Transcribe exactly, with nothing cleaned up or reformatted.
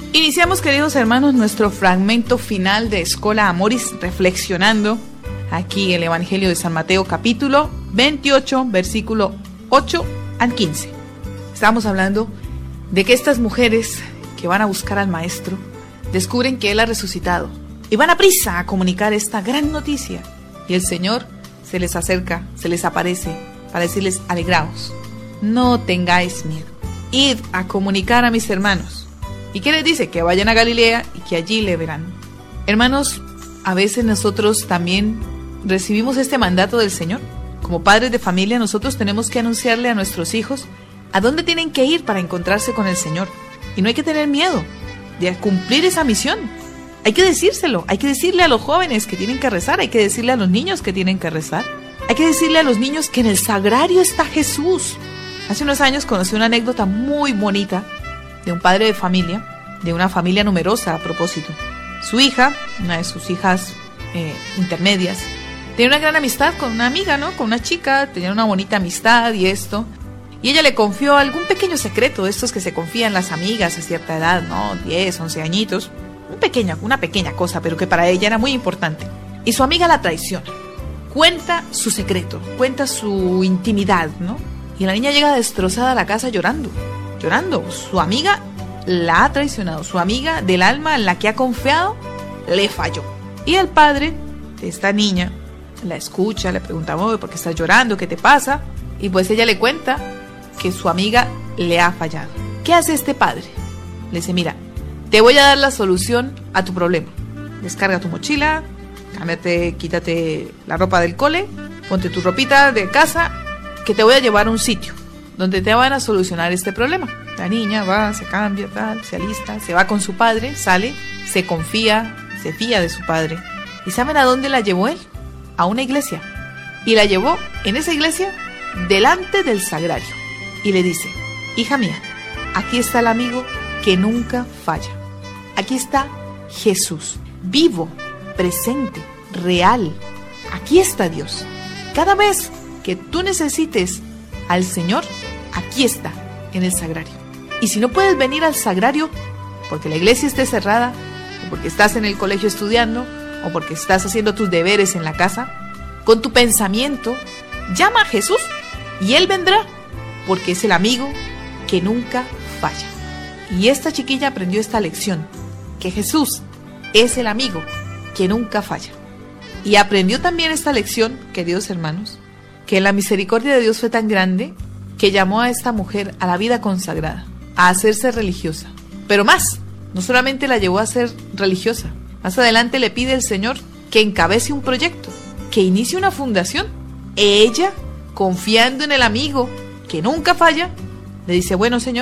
Iniciamos, queridos hermanos, nuestro fragmento final de Escola Amoris, reflexionando aquí el Evangelio de San Mateo, capítulo veintiocho, versículo ocho al quince. Estamos hablando de que estas mujeres que van a buscar al Maestro descubren que Él ha resucitado y van a prisa a comunicar esta gran noticia. Y el Señor se les acerca, se les aparece para decirles: alegraos, no tengáis miedo, id a comunicar a mis hermanos. ¿Y qué les dice? Que vayan a Galilea y que allí le verán. Hermanos, a veces nosotros también recibimos este mandato del Señor. Como padres de familia, nosotros tenemos que anunciarle a nuestros hijos a dónde tienen que ir para encontrarse con el Señor. Y no hay que tener miedo de cumplir esa misión. Hay que decírselo, hay que decirle a los jóvenes que tienen que rezar, hay que decirle a los niños que tienen que rezar. Hay que decirle a los niños que en el sagrario está Jesús. Hace unos años conocí una anécdota muy bonita de un padre de familia, de una familia numerosa a propósito. Su hija, una de sus hijas eh, intermedias, tenía una gran amistad con una amiga, ¿no? Con una chica, tenía una bonita amistad y esto. Y ella le confió algún pequeño secreto de estos que se confían las amigas a cierta edad, ¿no? diez, once añitos. Un pequeño, una pequeña cosa, pero que para ella era muy importante. Y su amiga la traiciona. Cuenta su secreto, cuenta su intimidad, ¿no? Y la niña llega destrozada a la casa llorando. Llorando. Su amiga la ha traicionado. Su amiga del alma en la que ha confiado le falló. Y el padre de esta niña la escucha, le pregunta: ¿por qué estás llorando? ¿Qué te pasa? Y pues ella le cuenta que su amiga le ha fallado. ¿Qué hace este padre? Le dice: mira, te voy a dar la solución a tu problema. Descarga tu mochila, cámbiate, quítate la ropa del cole, ponte tu ropita de casa, que te voy a llevar a un sitio donde te van a solucionar este problema. La niña va, se cambia, tal, se alista, se va con su padre, sale, se confía, se fía de su padre. ¿Y saben a dónde la llevó él? A una iglesia. Y la llevó en esa iglesia delante del sagrario. Y le dice: hija mía, aquí está el amigo que nunca falla. Aquí está Jesús, vivo, presente, real. Aquí está Dios. Cada vez que tú necesites al Señor, aquí está, en el sagrario. Y si no puedes venir al sagrario porque la iglesia esté cerrada, o porque estás en el colegio estudiando, o porque estás haciendo tus deberes en la casa, con tu pensamiento, llama a Jesús y Él vendrá, porque es el amigo que nunca falla. Y esta chiquilla aprendió esta lección, que Jesús es el amigo que nunca falla. Y aprendió también esta lección, queridos hermanos, que la misericordia de Dios fue tan grande que llamó a esta mujer a la vida consagrada, a hacerse religiosa. Pero más, no solamente la llevó a ser religiosa, más adelante le pide el Señor que encabece un proyecto, que inicie una fundación. Ella, confiando en el amigo que nunca falla, le dice: bueno, Señor,